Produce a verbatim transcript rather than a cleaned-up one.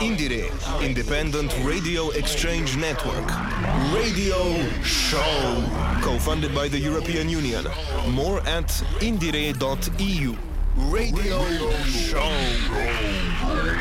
Indire, Independent Radio Exchange Network. Radio Show. Co-funded by the European Union. More at indire dot e u. Radio Show.